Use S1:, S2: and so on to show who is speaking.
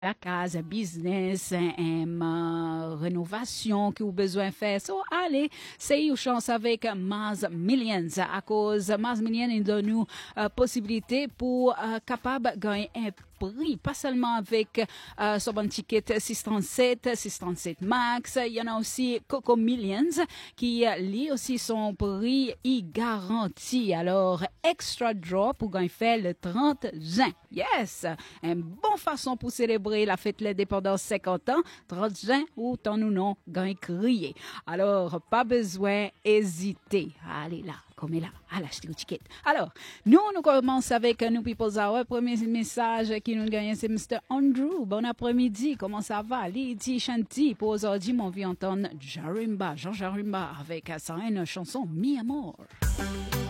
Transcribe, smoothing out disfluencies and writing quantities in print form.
S1: la case, business, rénovation que vous besoin de faire. So, allez, c'est une chance avec Mars Millions. À cause Mars Millions, il donne nous possibilité pour capable de gagner un prix, pas seulement avec son bon ticket 637 Max, il y en a aussi Coco Millions qui lui aussi son prix y garantit. Alors, extra draw pour gagner faire le 30 juin. Yes! Une bonne façon pour célébrer la fête de l'indépendance 50 ans, 30 juin, ou tant nous non, gagner crier. Alors, pas besoin hésiter. Allez là. Comme là, à l'acheter au ticket. Alors, nous commençons avec New People's Hour. Premier message qui nous gagne, c'est Mr. Andrew. Bon après-midi, comment ça va? Lydie Chanty, pour aujourd'hui, on vient entendre Jarimba, Jean Jarimba, avec sa une chanson Mi Amor.